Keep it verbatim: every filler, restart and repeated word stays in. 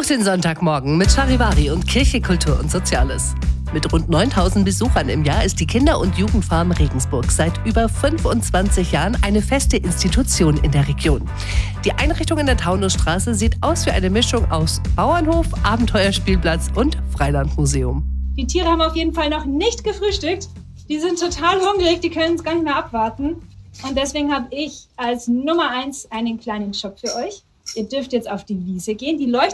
Auf den Sonntagmorgen mit Charivari und Kirche, Kultur und Soziales. Mit rund neuntausend Besuchern im Jahr ist die Kinder- und Jugendfarm Regensburg seit über fünfundzwanzig Jahren eine feste Institution in der Region. Die Einrichtung in der Taunusstraße sieht aus wie eine Mischung aus Bauernhof, Abenteuerspielplatz und Freilandmuseum. Die Tiere haben auf jeden Fall noch nicht gefrühstückt. Die sind total hungrig, die können es gar nicht mehr abwarten. Und deswegen habe ich als Nummer eins einen kleinen Shop für euch. Ihr dürft jetzt auf die Wiese gehen. Die leuchtet